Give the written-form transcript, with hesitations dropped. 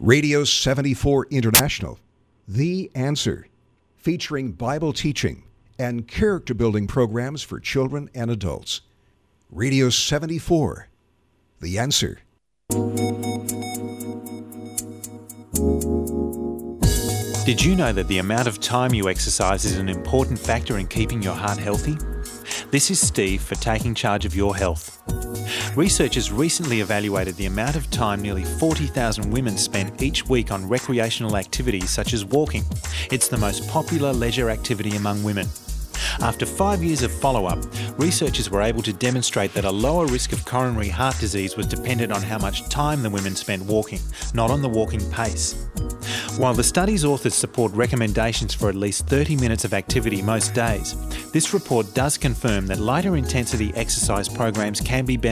Radio 74 International, The Answer, featuring Bible teaching and character-building programs for children and adults. Radio 74, The Answer. Did you know that the amount of time you exercise is an important factor in keeping your heart healthy? This is Steve for Taking Charge of Your Health. Researchers recently evaluated the amount of time nearly 40,000 women spend each week on recreational activities such as walking. It's the most popular leisure activity among women. After 5 years of follow-up, researchers were able to demonstrate that a lower risk of coronary heart disease was dependent on how much time the women spent walking, not on the walking pace. While the study's authors support recommendations for at least 30 minutes of activity most days, this report does confirm that lighter intensity exercise programs can be beneficial